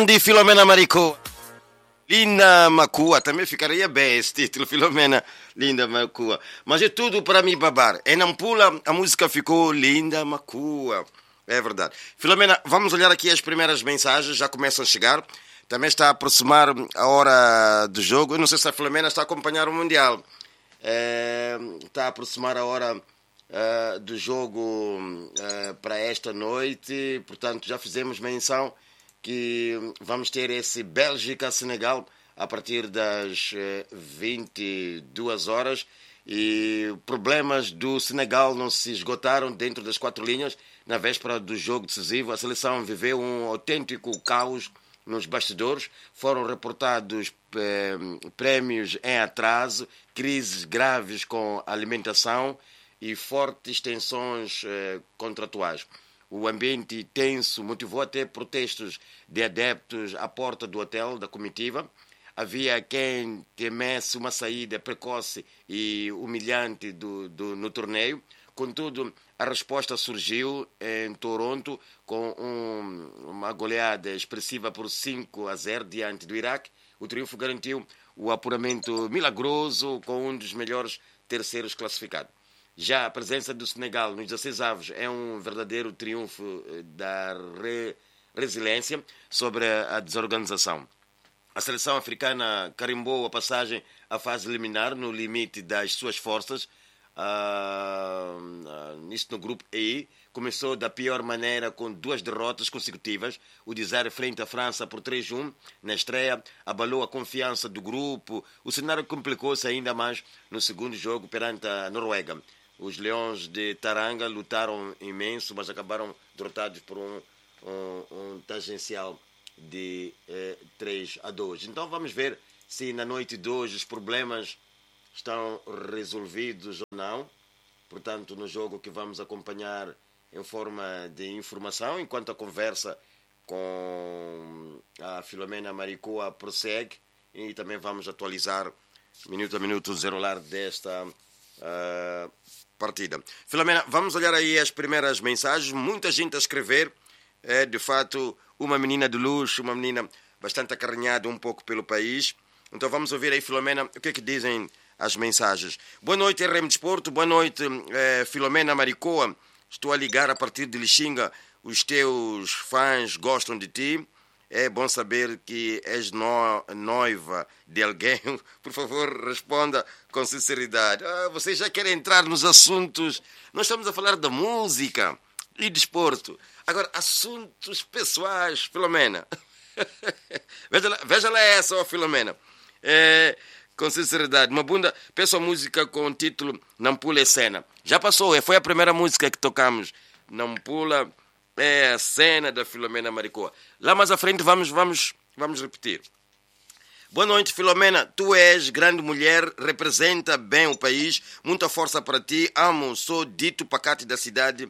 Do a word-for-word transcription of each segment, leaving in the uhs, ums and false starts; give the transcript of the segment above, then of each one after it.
de Filomena Maricó. Linda Macua, também ficaria bem esse título, Filomena Linda Macua. Mas é tudo para me babar. Em Nampula a música ficou Linda Macua. É verdade. Filomena, vamos olhar aqui as primeiras mensagens, já começam a chegar. Também está a aproximar a hora do jogo. Eu não sei se a Filomena está a acompanhar o Mundial. É, está a aproximar a hora uh, do jogo uh, para esta noite. Portanto, já fizemos menção que vamos ter esse Bélgica-Senegal a partir das vinte e duas horas. E problemas do Senegal não se esgotaram dentro das quatro linhas. Na véspera do jogo decisivo, a seleção viveu um autêntico caos nos bastidores. Foram reportados eh, prémios em atraso, crises graves com alimentação e fortes tensões eh, contratuais. O ambiente tenso motivou até protestos de adeptos à porta do hotel da comitiva. Havia quem temesse uma saída precoce e humilhante do, do, no torneio. Contudo, a resposta surgiu em Toronto com um, uma goleada expressiva por cinco a zero diante do Iraque. O triunfo garantiu o apuramento milagroso com um dos melhores terceiros classificados. Já a presença do Senegal nos dezesseis avos é um verdadeiro triunfo da re resiliência sobre a desorganização. A seleção africana carimbou a passagem à fase liminar no limite das suas forças. Uh, uh, nisto no grupo E, começou da pior maneira com duas derrotas consecutivas. O dizer frente à França por três a um na estreia abalou a confiança do grupo. O cenário complicou-se ainda mais no segundo jogo perante a Noruega. Os Leões de Taranga lutaram imenso, mas acabaram derrotados por um, um, um tangencial de eh, três a dois. Então vamos ver se na noite de hoje os problemas estão resolvidos ou não. Portanto, no jogo que vamos acompanhar em forma de informação, enquanto a conversa com a Filomena Maricó prossegue, e também vamos atualizar minuto a minuto o desenrolar desta uh, partida. Filomena, vamos olhar aí as primeiras mensagens. Muita gente a escrever. É, de fato, uma menina de luxo, uma menina bastante acarinhada um pouco pelo país. Então vamos ouvir aí, Filomena, o que é que dizem as mensagens. Boa noite, R M Desporto. Boa noite, eh, Filomena Maricó. Estou a ligar a partir de Lixinga. Os teus fãs gostam de ti. É bom saber que és no, noiva de alguém. Por favor, responda com sinceridade. Ah, vocês já querem entrar nos assuntos. Nós estamos a falar da música e desporto. Agora, assuntos pessoais, Filomena. veja, lá, veja lá essa, ó, Filomena. É... Com sinceridade, uma bunda, peço a música com o título Nampula é Cena. Já passou, foi a primeira música que tocamos. Nampula é a cena da Filomena Maricó. Lá mais à frente vamos, vamos, vamos repetir. Boa noite, Filomena. Tu és grande mulher, representa bem o país. Muita força para ti. Amo, sou dito pacate da cidade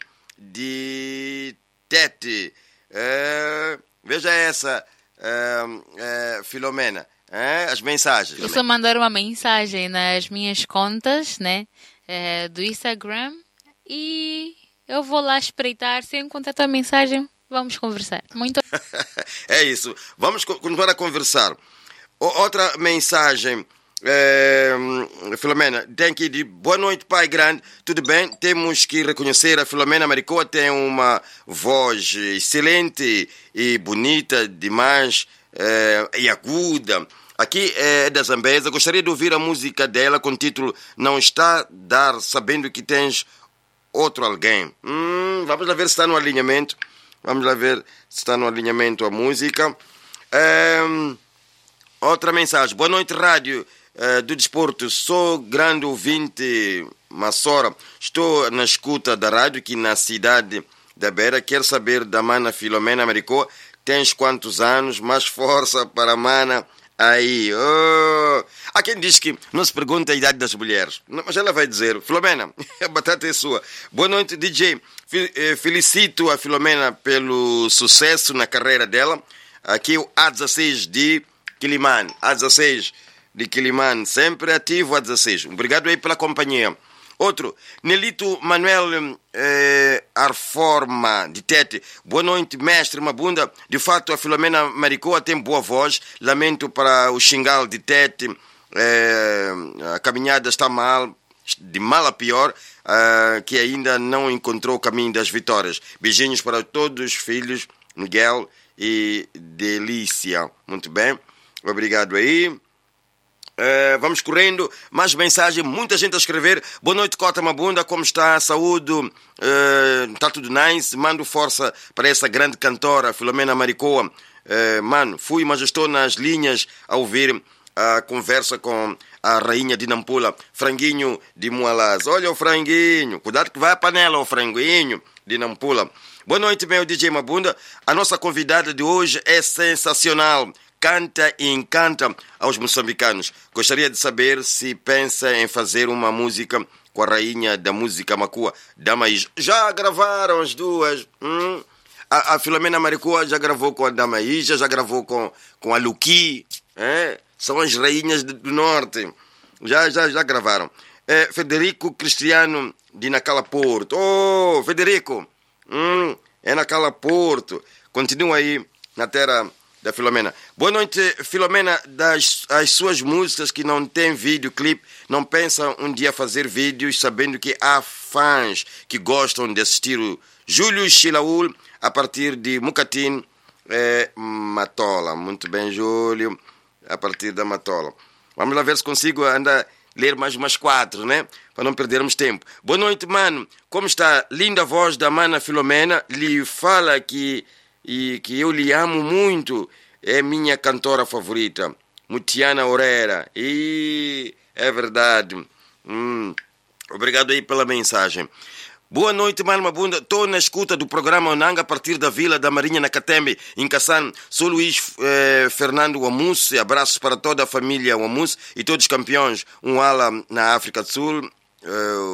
de Tete. É, veja essa, é, é, Filomena. É, as mensagens. Eu só mandar uma mensagem nas minhas contas, né, é, do Instagram, e eu vou lá espreitar. Se eu encontrar a tua mensagem, vamos conversar. Muito. É isso. Vamos continuar a conversar. O, outra mensagem, é, Filomena, tem que dizer boa noite, pai grande. Tudo bem? Temos que reconhecer a Filomena Maricó tem uma voz excelente e bonita demais, é, e aguda. Aqui é da Zambesa. Gostaria de ouvir a música dela com o título Não Está a Dar, sabendo que tens outro alguém. Hum, vamos lá ver se está no alinhamento. Vamos lá ver se está no alinhamento a música. É, outra mensagem. Boa noite, rádio é, do desporto. Sou grande ouvinte, Massora. Estou na escuta da rádio aqui na cidade da Beira. Quero saber da mana Filomena Maricó. Tens quantos anos? Mais força para a mana. Aí, oh. Há quem diz que não se pergunta a idade das mulheres, mas ela vai dizer. Filomena, a batata é sua. Boa noite, D J. Felicito a Filomena pelo sucesso na carreira dela. Aqui o A dezesseis de Quilimane. A dezesseis de Quilimane, sempre ativo A dezesseis. Obrigado aí pela companhia. Outro, Nelito Manuel eh, Arforma, de Tete. Boa noite, mestre Mabunda. De fato, a Filomena Maricoa tem boa voz. Lamento para o Xingal de Tete. Eh, a caminhada está mal, de mal a pior, eh, que ainda não encontrou o caminho das vitórias. Beijinhos para todos os filhos, Miguel e Delícia. Muito bem, obrigado aí. Uh, vamos correndo, mais mensagem, muita gente a escrever. Boa noite, Cota Mabunda, como está? Saúde, uh, está tudo nice. Mando força para essa grande cantora, Filomena Maricoa. Uh, mano, fui, mas estou nas linhas a ouvir a conversa com a rainha de Nampula, Franguinho de Moalaz. Olha o Franguinho, cuidado que vai a panela, o Franguinho de Nampula. Boa noite, meu D J Mabunda. A nossa convidada de hoje é sensacional. Canta e encanta aos moçambicanos. Gostaria de saber se pensa em fazer uma música com a rainha da música Makua, Dama Ija. Já gravaram as duas. Hum? A, a Filomena Maricoa já gravou com a Dama Ija, já gravou com, com a Luqui. É? São as rainhas do norte. Já, já, já gravaram. É, Federico Cristiano de Nacala Porto. Oh, Federico. Hum, é Nacala Porto. Continua aí na terra da Filomena. Boa noite, Filomena. Das as suas músicas que não tem videoclipe, não pensam um dia fazer vídeos sabendo que há fãs que gostam de assistir o Júlio Chilaul a partir de Mucatim, é, Matola. Muito bem, Júlio, a partir da Matola. Vamos lá ver se consigo ainda ler mais umas quatro, né? Para não perdermos tempo. Boa noite, mano. Como está? Linda voz da mana Filomena. Lhe fala que e que eu lhe amo muito, é minha cantora favorita, Mutiana Orera. E é verdade. Hum, obrigado aí pela mensagem. Boa noite, mano Mabunda. Estou na escuta do programa Onanga a partir da Vila da Marinha, na Catembe, em Kassan. Sou Luís eh, Fernando Wamus. Abraços para toda a família Wamus e todos os campeões. Um ala na África do Sul. Uh,